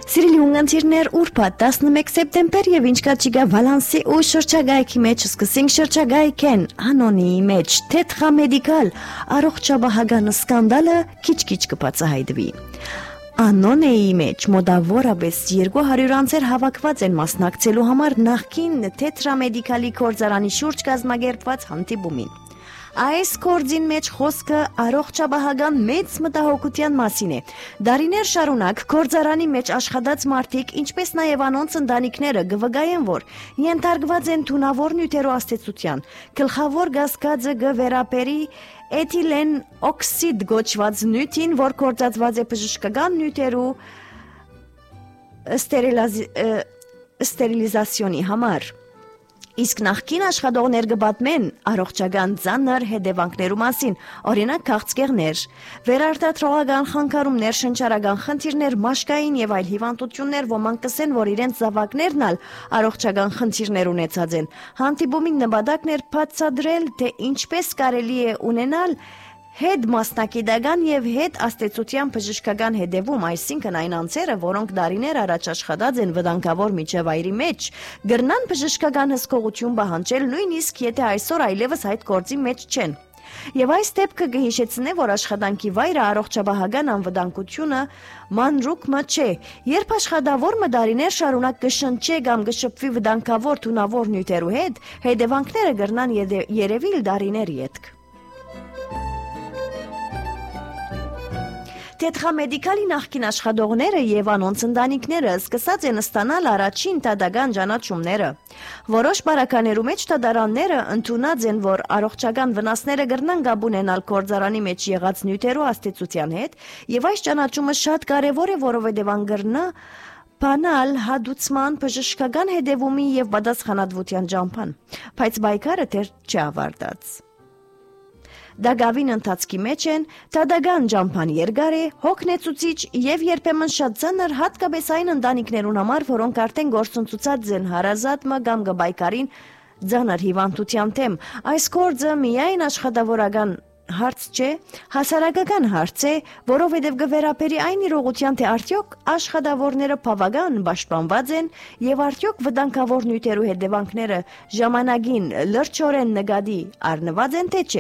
Սիրելի ունգանցիրներ, ուրբաթ 11 սեպտեմբեր եւ ինչ կա չգա Վալանսի ու շրջագայքի մեջ սկսենք շրջագայքեն անոնի մեջ թեթրամեդիկալ առողջապահական սկանդալը քիչ-քիչ կբացահայտվի։ Անոնեի մեջ մոտավորապես 200 անձեր հավաքված են մասնակցելու համար նախկին թեթրամեդիկալի կորձարանի շուրջ կազմակերպված հանդիպումին։ Այս կորձին մեջ խոսքը առողջապահական մեծ մտահոգության մասին է։ Դարիներ շարունակ կորձարանի մեջ աշխատած մարդիկ, ինչպես նաև անոնց ընտանիքները կվգայեն, որ ենթարկված են թունավոր նյութերու աստեցության։ Գլխավոր կասկածը կվերապերի էթիլեն օքսիդ գոչված նյութին, որ կործածված է բժշկական նյութերու ստերիլիզացիոնի համար։ Իսկ նախկին աշխատողներ կպատմեն առողջական ծանր հետևանքներու մասին, օրինակ քաղցկեղներ, վերարտադրողական խանգարումներ, շնչառական խնդիրներ, մաշկային եւ այլ հիվանդություններ, ոմանք կսեն, որ իրենց զավակներն ալ առողջական խնդիրներ ունեցած են։ Հանդիպումին նպատակն էր բացատրել, թե ինչպես կարելի է ունենալ հետ մասնակիտական եւ հետ աստեցության բժշկական հետևում, այսինքն այն անձերը, որոնք դարիներ առաջ աշխատած են վտանգավոր միջավայրի մեջ, գրնան բժշկական հսկողություն պահանջել, նույնիսկ եթե այսօր այլևս այդ գործի մեջ չեն։ Եվ այս դեպքը կհիշեցնե, որ աշխատանքի վայրը առողջապահական անվտանգությունը մանրուկը չէ, երբ աշխատավորը դարիներ շարունակ կշնչե կամ կշփվի վտանգավոր թունավոր նյութերու հետ, հետևանքները կրնան երևիլ դարիներ ետք։ Թեթրամեդիկալի նախկին աշխատողները եւ անոնց ընտանիքները սկսած են ստանալ առաջին տադական ճանաչումները։ Որոշ բարականերու մեջ տադարանները ընդունած են, որ առողջական վնասները կրնան գաբ ունենալ կորձարանի մեջ եղած նյութերու աստեցության հետ, եւ այս ճանաչումը շատ կարեւոր է, որովհետեւ անգրնա բանալ հադուցման բժշկական հետևումի եւ պատասխանատվության ճամփան, բայց բայկարը դեռ չավարտած։ Դագավին ընթացքի մեջ են, տադական ճամփան երկար է, հոգնեցուցիչ եւ երբեմն շատ ծանր, հատկապես այն ընտանիքներուն համար, որոնք արդեն գործընծուցած են հարազատ կամ գբայկարին ծանր հիվանդության թեմ։ Այս գործը միայն աշխատավորական հարց չէ, հասարակական հարց է, որովհետև կվերապերի այն իրողության, թե արդյոք աշխատավորները բավական պաշտպանված են եւ արդյոք վտանգավոր նյութերու հետևանքները ժամանակին լրջորեն նկատի առնված են, թե չէ։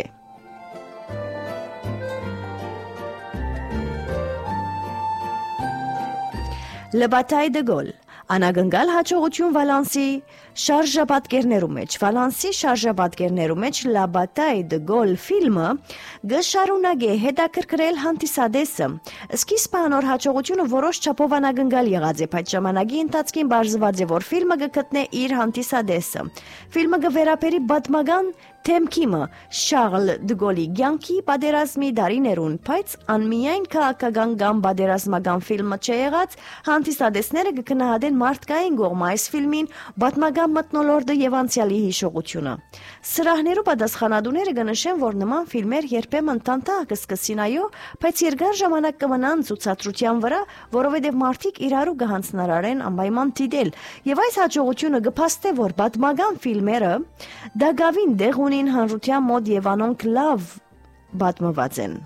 Le Bataille de Gaulle Անագնգալ հաջողություն Վալանսի շարժապատկերներու մեջ։ Վալանսի շարժապատկերներու մեջ La Bataille de Gaulle ֆիլմը գշարունակե հետաքրքրել հանդիսադեսը։ Սկիզբը անոր հաջողությունը որոշ չափով անագնգալ եղած է, բայց ժամանակի ընթացքին բարձված է, որ ֆիլմը կգտնե իր հանդիսադեսը։ Ֆիլմը կվերապերի պատմական թեմքիմը Շարլ դը Գոլի կյանքի պատերազմի դարիներուն, բայց անմիայն քաղաքական կամ պատերազմական ֆիլմը չեղած, հանդիսադեսները կգնահատեն մարդկային կողմը այս ֆիլմին պատմական մթնոլորտը եւ անցյալի հիշողությունը։ Սրահներու պատասխանատուները կնշեն, որ նման ֆիլմեր երբեմն տանտակ կսկսին, այո, բայց երկար ժամանակ կմնան ցուցադրության վրա, որովհետեւ մարդիկ իրարու կհանձնարարեն անպայման դիտել, եւ այս հաջողությունը կփաստե, որ պատմական ֆիլմերը դագավին դեղ ունին հանրության մոտ եւ անոնք լավ պատմված են։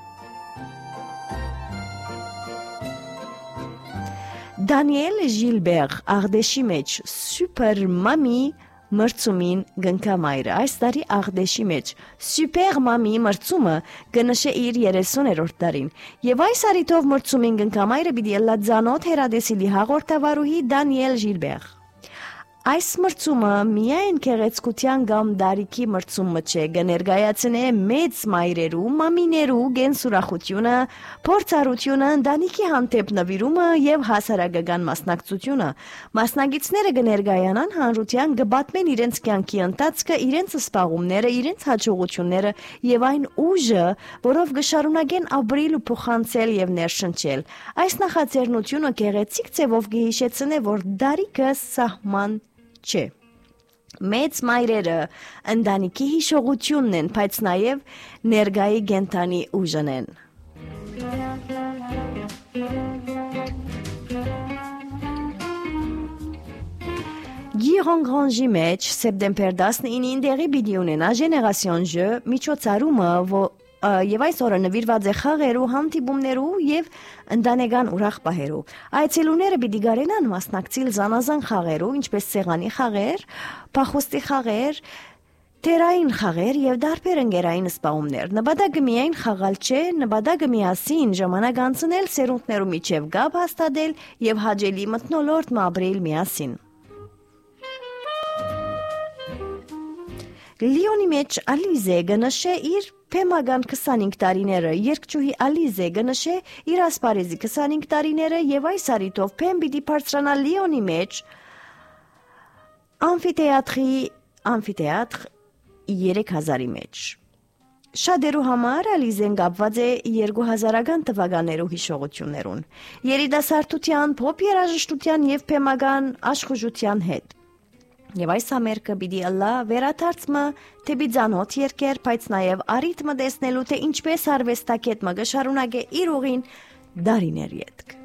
Դանիել Ժիլբեր Աղդեշի մեջ Սուպեր Մամի մրցումին գնքամայրը այս տարի Աղդեշի մեջ Սուպեր Մամի մրցումը կնշե իր 30-րդ տարին եւ այս արիթով մրցումին գնքամայրը պիտի լadzանոթ հերադեսիլի հաղորդավարուհի Դանիել Ժիլբեր Այս մրցումը միայն քեղեցկության կամ դարիքի մրցումը չէ, կներկայացնե մեծ մայրերու, մամիներու գենսուրախությունը, փորձառությունը, ընտանիքի հանդեպ նվիրումը եւ հասարակական մասնակցությունը։ Մասնակիցները կներկայանան հանրության, կպատմեն իրենց կյանքի ընթացքը, իրենց սպասումները, իրենց հաջողությունները եւ այն ուժը, որով կշարունակեն ապրել ու փոխանցել եւ ներշնչել։ Այս նախաձեռնությունը գեղեցիկ ձևով կհիշեցնե, որ դարիքը սահման չէ։ Մեծ մայրերը ընտանիքի հիշողությունն են, բայց նաև ներգայի գենթանի ուժն են։ Գիրոն Գրանժի մեջ սեպտեմբեր 19-ին դեղի պիտի ունենա Génération J միջոցառումը, եւ այս օրը նվիրված է խաղերու, հանդիպումներու եւ ընտանեկան ուրախ պահերու։ Այցելուները պիտի գարենան մասնակցել զանազան խաղերու, ինչպես սեղանի խաղեր, փախուստի խաղեր, Տերային խաղեր եւ դարբեր ընկերային սպասումներ։ Նպատակը միայն խաղալ չէ, նպատակը միասին ժամանակ անցնել, սերունդներու միջև գապ հաստատել եւ հաջելի մթնոլորտ ապրել միասին։ Լիոնի մեջ Ալիզե գնշե իր փեմական 25 տարիները, երկչուհի Ալիզե գնշե իր ասպարեզի 25 տարիները եւ այս արիտով փեմ պիտի բարձրանա Լիոնի մեջ ամֆիթեատր 3000-ի մեջ։ Շատերու համար Ալիզեն կապված է 2000-ական թվականներու հիշողություններուն, երիտասարդության, փոփ երաժշտության եւ փեմական աշխուժության հետ։ Եվ այս ամերկը պիտի ըլլա վերադարձը թեպի ցանոթ երկեր, բայց նաեւ առիթը տեսնելու թե ինչպես արվեստագետը կշարունակե իր ուղին դարիներ յետք։